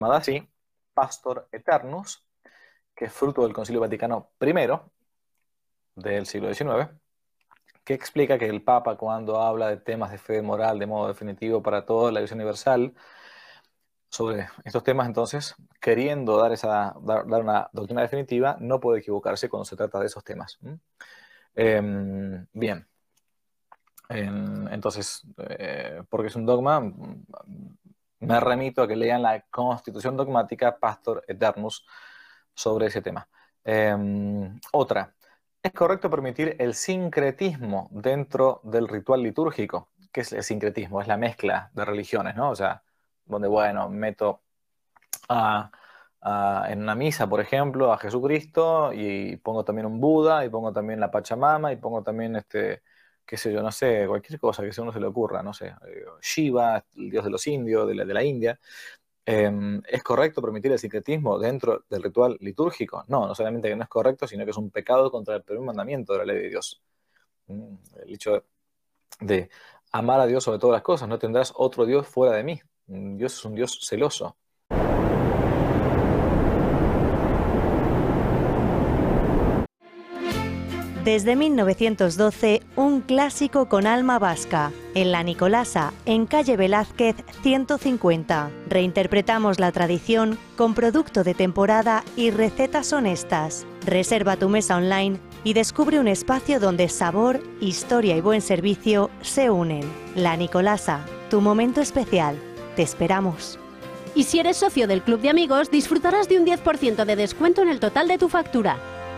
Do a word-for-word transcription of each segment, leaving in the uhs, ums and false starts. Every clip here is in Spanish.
llamada así, Pastor Eternus, que es fruto del Concilio Vaticano primero del siglo diecinueve, que explica que el Papa, cuando habla de temas de fe moral de modo definitivo para toda la Iglesia universal, sobre estos temas, entonces, queriendo dar, esa, dar, dar una doctrina definitiva, no puede equivocarse cuando se trata de esos temas. ¿Mm? Eh, bien. En, entonces, eh, porque es un dogma, me remito a que lean la Constitución Dogmática Pastor Eternus sobre ese tema. Eh, otra, ¿es correcto permitir el sincretismo dentro del ritual litúrgico? ¿Qué es el sincretismo? Es la mezcla de religiones, ¿no? O sea, donde, bueno, meto a, a, en una misa, por ejemplo, a Jesucristo y pongo también un Buda y pongo también la Pachamama y pongo también, este, qué sé yo, no sé, cualquier cosa que a uno se le ocurra, no sé, eh, Shiva, el dios de los indios, de la, de la India. Eh, ¿Es correcto permitir el sincretismo dentro del ritual litúrgico? No, no solamente que no es correcto, sino que es un pecado contra el primer mandamiento de la ley de Dios. Mm, El hecho de amar a Dios sobre todas las cosas, no tendrás otro Dios fuera de mí. Dios es un Dios celoso. Desde mil novecientos doce, un clásico con alma vasca. En La Nicolasa, en calle Velázquez ciento cincuenta. Reinterpretamos la tradición con producto de temporada y recetas honestas. Reserva tu mesa online y descubre un espacio donde sabor, historia y buen servicio se unen. La Nicolasa, tu momento especial. Te esperamos. Y si eres socio del Club de Amigos, disfrutarás de un diez por ciento de descuento en el total de tu factura.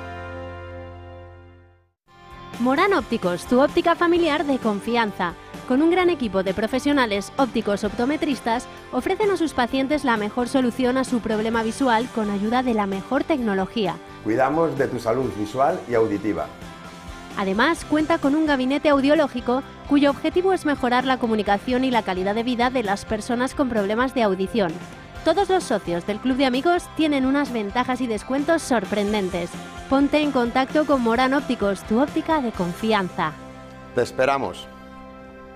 Morán Ópticos, tu óptica familiar de confianza. Con un gran equipo de profesionales ópticos optometristas, ofrecen a sus pacientes la mejor solución a su problema visual con ayuda de la mejor tecnología. Cuidamos de tu salud visual y auditiva. Además, cuenta con un gabinete audiológico cuyo objetivo es mejorar la comunicación y la calidad de vida de las personas con problemas de audición. Todos los socios del Club de Amigos tienen unas ventajas y descuentos sorprendentes. Ponte en contacto con Morán Ópticos, tu óptica de confianza. Te esperamos.